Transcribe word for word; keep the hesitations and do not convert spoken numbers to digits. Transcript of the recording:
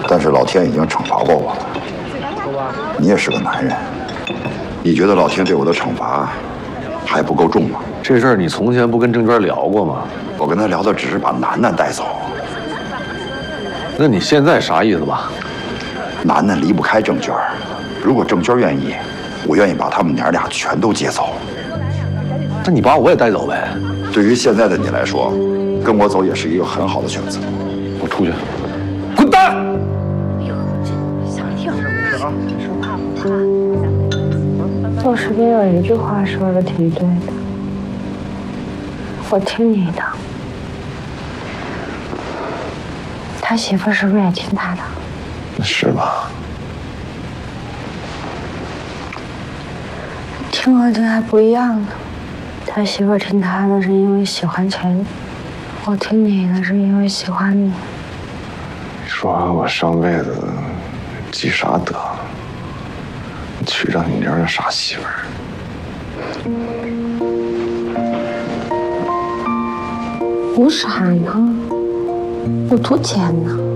但是老天已经惩罚过我了。你也是个男人，你觉得老天对我的惩罚还不够重吗？ 这事儿你从前不跟郑娟聊过吗？ 我跟他聊的只是把楠楠带走。 那你现在啥意思吧？ 楠楠离不开郑娟，如果郑娟愿意，我愿意把他们娘俩全都接走。 那你把我也带走呗？ 对于现在的你来说，跟我走也是一个很好的选择。 我出去，滚蛋！ 哎呦，这想听是不是啊？说怕不怕？ 我身边有一句话说的挺对的，我听你的。他媳妇是不是也听他的？ 是吧？ 听和听还不一样呢。他媳妇听他的是因为喜欢钱，我听你的是因为喜欢你。 说我上辈子积啥德，娶上你这样的傻媳妇儿。 我傻呢，我多贱呢。